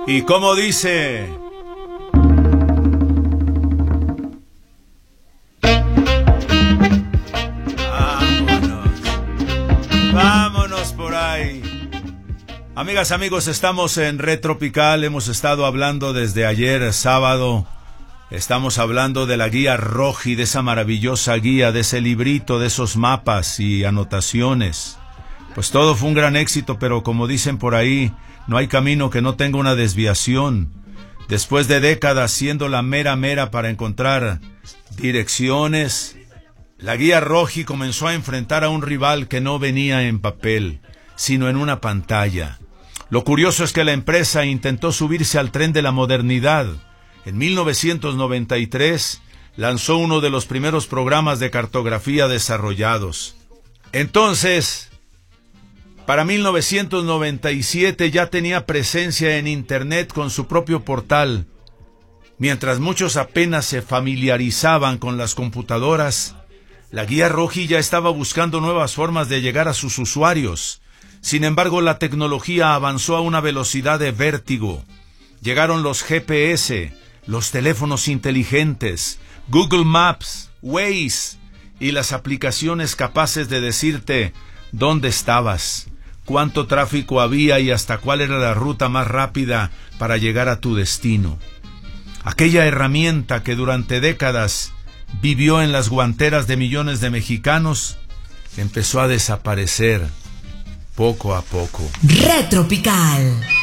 ¿Y cómo dice? Vámonos por ahí. Amigas, amigos, estamos en Red Tropical. Hemos estado hablando desde ayer, sábado. Estamos hablando de la guía Roji, de esa maravillosa guía, de ese librito, de esos mapas y anotaciones. Pues todo fue un gran éxito, pero como dicen por ahí, no hay camino que no tenga una desviación. Después de décadas siendo la mera para encontrar direcciones, la guía Roji comenzó a enfrentar a un rival que no venía en papel, sino en una pantalla. Lo curioso es que la empresa intentó subirse al tren de la modernidad. En 1993 lanzó uno de los primeros programas de cartografía desarrollados. Entonces, para 1997 ya tenía presencia en Internet con su propio portal. Mientras muchos apenas se familiarizaban con las computadoras, la guía Roji ya estaba buscando nuevas formas de llegar a sus usuarios. Sin embargo, la tecnología avanzó a una velocidad de vértigo. Llegaron los GPS, los teléfonos inteligentes, Google Maps, Waze y las aplicaciones capaces de decirte dónde estabas, cuánto tráfico había y hasta cuál era la ruta más rápida para llegar a tu destino. Aquella herramienta que durante décadas vivió en las guanteras de millones de mexicanos empezó a desaparecer poco a poco. Red Tropical.